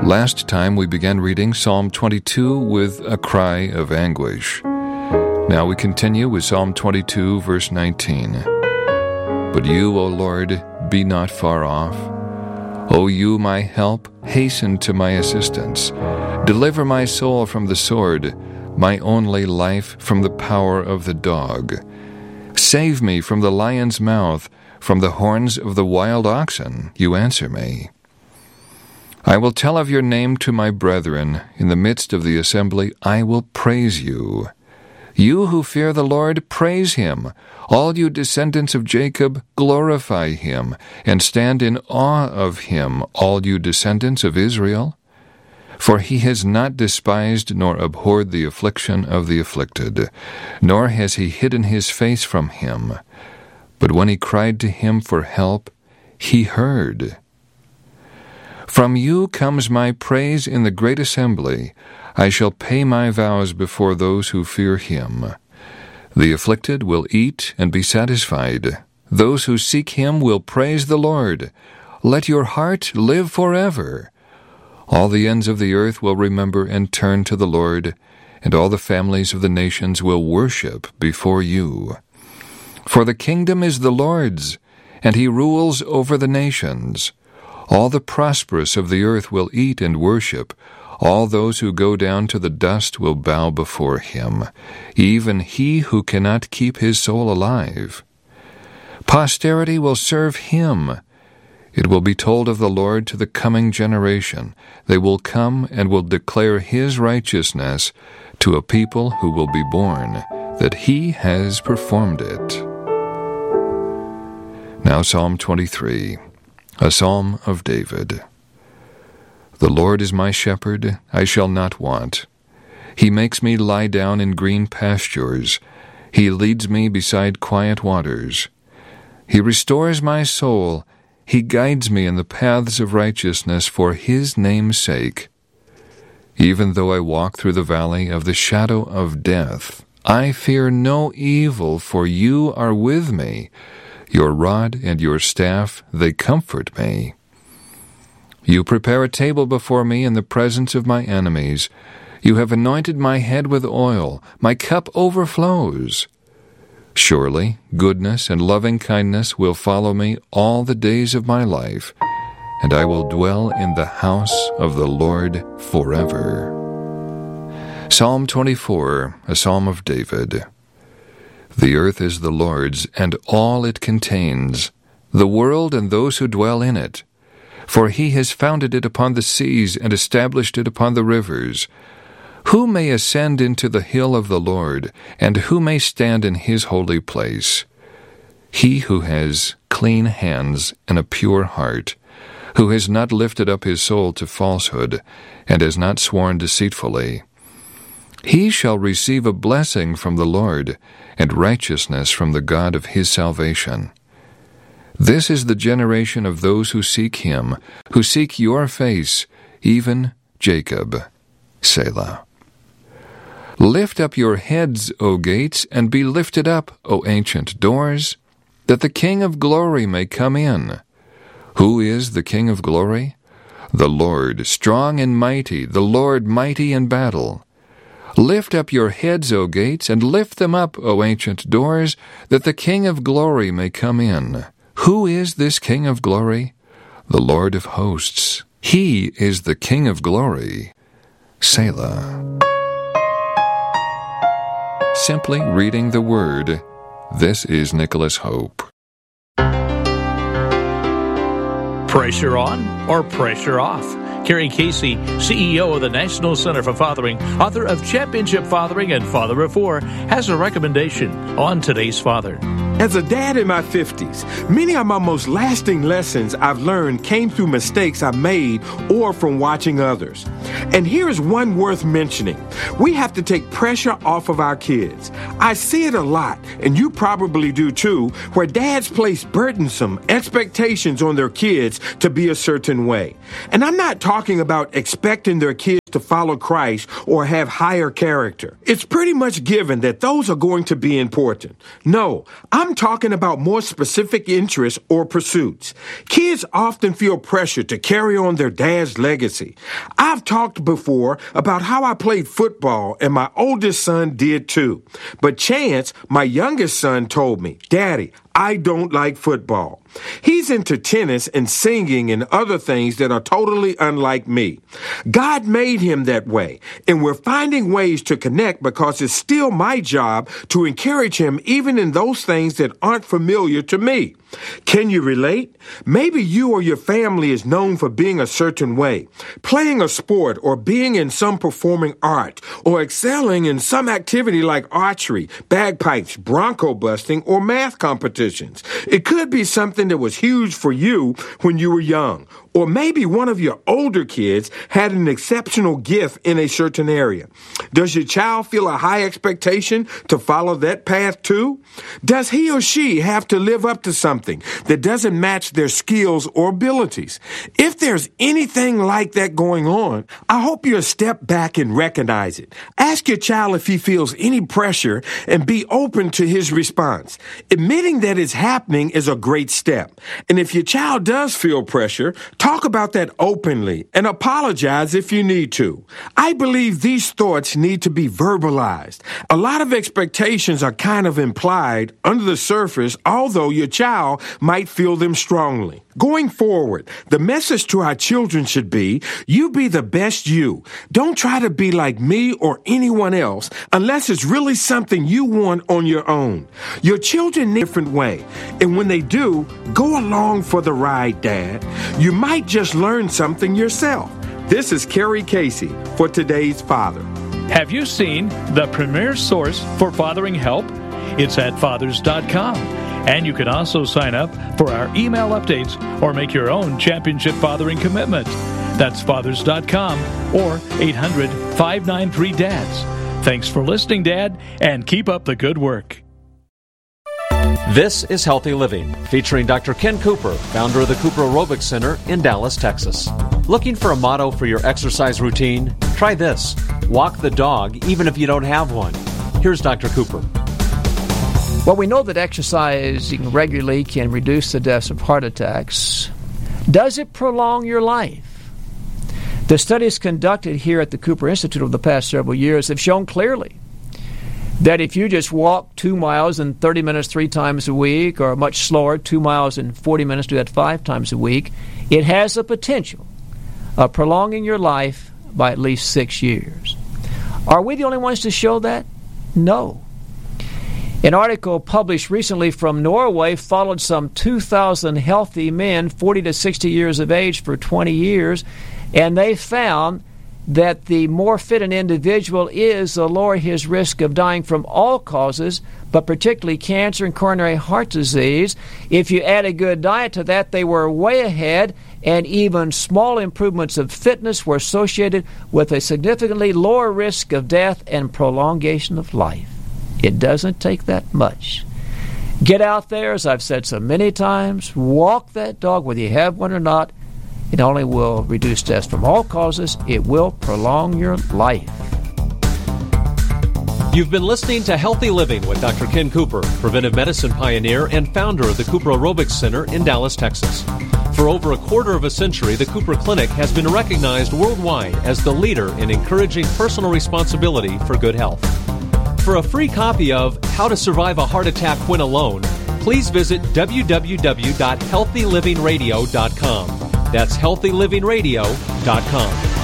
Last time we began reading Psalm 22 with a cry of anguish. Now we continue with Psalm 22, verse 19. But you, O Lord, be not far off. O you, my help, hasten to my assistance. Deliver my soul from the sword, my only life from the power of the dog. Save me from the lion's mouth, from the horns of the wild oxen, you answer me. I will tell of your name to my brethren. In the midst of the assembly I will praise you. You who fear the Lord, praise him. All you descendants of Jacob, glorify him, and stand in awe of him, all you descendants of Israel. For he has not despised nor abhorred the affliction of the afflicted, nor has he hidden his face from him. But when he cried to him for help, he heard. From you comes my praise in the great assembly. I shall pay my vows before those who fear him. The afflicted will eat and be satisfied. Those who seek him will praise the Lord. Let your heart live forever. All the ends of the earth will remember and turn to the Lord, and all the families of the nations will worship before you. For the kingdom is the Lord's, and he rules over the nations. All the prosperous of the earth will eat and worship. All those who go down to the dust will bow before him, even he who cannot keep his soul alive. Posterity will serve him. It will be told of the Lord to the coming generation. They will come and will declare his righteousness to a people who will be born, that he has performed it. Now Psalm 23. A Psalm of David. The Lord is my shepherd, I shall not want. He makes me lie down in green pastures. He leads me beside quiet waters. He restores my soul. He guides me in the paths of righteousness for his name's sake. Even though I walk through the valley of the shadow of death, I fear no evil, for you are with me. Your rod and your staff, they comfort me. You prepare a table before me in the presence of my enemies. You have anointed my head with oil. My cup overflows. Surely goodness and loving kindness will follow me all the days of my life, and I will dwell in the house of the Lord forever. Psalm 24, a Psalm of David. The earth is the Lord's, and all it contains, the world and those who dwell in it. For he has founded it upon the seas and established it upon the rivers. Who may ascend into the hill of the Lord, and who may stand in his holy place? He who has clean hands and a pure heart, who has not lifted up his soul to falsehood, and has not sworn deceitfully. He shall receive a blessing from the Lord, and righteousness from the God of his salvation. This is the generation of those who seek him, who seek your face, even Jacob. Selah. Lift up your heads, O gates, and be lifted up, O ancient doors, that the King of glory may come in. Who is the King of glory? The Lord, strong and mighty, the Lord mighty in battle. Lift up your heads, O gates, and lift them up, O ancient doors, that the King of glory may come in. Who is this King of glory? The Lord of hosts. He is the King of glory. Selah. Simply reading the Word. This is Nicholas Hope. Pressure on or pressure off? Kerry Casey, CEO of the National Center for Fathering, author of Championship Fathering and Father of Four, has a recommendation on today's father. As a dad in my 50s, many of my most lasting lessons I've learned came through mistakes I made or from watching others. And here's one worth mentioning. We have to take pressure off of our kids. I see it a lot, and you probably do too, where dads place burdensome expectations on their kids to be a certain way. And I'm not talking about expecting their kids to follow Christ or have higher character. It's pretty much given that those are going to be important. No, I'm talking about more specific interests or pursuits. Kids often feel pressure to carry on their dad's legacy. I've talked before about how I played football, and my oldest son did too. But Chance, my youngest son, told me, "Daddy, I don't like football." He's into tennis and singing and other things that are totally unlike me. God made him that way, and we're finding ways to connect because it's still my job to encourage him even in those things that aren't familiar to me. Can you relate? Maybe you or your family is known for being a certain way, playing a sport or being in some performing art or excelling in some activity like archery, bagpipes, bronco busting, or math competitions. It could be something that was huge for you when you were young. Or maybe one of your older kids had an exceptional gift in a certain area. Does your child feel a high expectation to follow that path too? Does he or she have to live up to something that doesn't match their skills or abilities? If there's anything like that going on, I hope you'll step back and recognize it. Ask your child if he feels any pressure and be open to his response. Admitting that it's happening is a great step. And if your child does feel pressure, talk about that openly and apologize if you need to. I believe these thoughts need to be verbalized. A lot of expectations are kind of implied under the surface, although your child might feel them strongly. Going forward, the message to our children should be, you be the best you. Don't try to be like me or anyone else unless it's really something you want on your own. Your children need a different way. And when they do, go along for the ride, Dad. You might just learn something yourself. This is Kerry Casey for Today's Father. Have you seen the premier source for fathering help? It's at fathers.com. And you can also sign up for our email updates or make your own championship fathering commitment. That's fathers.com or 800-593-DADS. Thanks for listening, Dad, and keep up the good work. This is Healthy Living, featuring Dr. Ken Cooper, founder of the Cooper Aerobics Center in Dallas, Texas. Looking for a motto for your exercise routine? Try this: walk the dog even if you don't have one. Here's Dr. Cooper. Well, we know that exercising regularly can reduce the deaths of heart attacks. Does it prolong your life? The studies conducted here at the Cooper Institute over the past several years have shown clearly that if you just walk 2 miles in 30 minutes 3 times a week, or much slower, 2 miles in 40 minutes, do that 5 times a week, it has the potential of prolonging your life by at least 6 years. Are we the only ones to show that? No. An article published recently from Norway followed some 2,000 healthy men, 40 to 60 years of age, for 20 years, and they found that the more fit an individual is, the lower his risk of dying from all causes, but particularly cancer and coronary heart disease. If you add a good diet to that, they were way ahead, and even small improvements of fitness were associated with a significantly lower risk of death and prolongation of life. It doesn't take that much. Get out there, as I've said so many times, walk that dog, whether you have one or not. It only will reduce deaths from all causes. It will prolong your life. You've been listening to Healthy Living with Dr. Ken Cooper, preventive medicine pioneer and founder of the Cooper Aerobics Center in Dallas, Texas. For over a quarter of a century, the Cooper Clinic has been recognized worldwide as the leader in encouraging personal responsibility for good health. For a free copy of How to Survive a Heart Attack When Alone, please visit www.healthylivingradio.com. That's healthylivingradio.com.